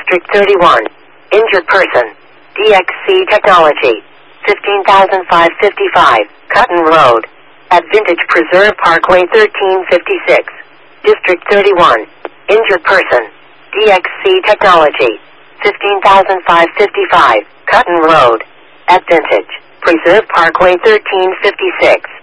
District 31. Injured person. DXC Technology. 15,555, Cotton Road. At Vintage Preserve Parkway 1356. District 31. Injured person. DXC Technology. 15,555, Cotton Road. At Vintage Preserve Parkway 1356.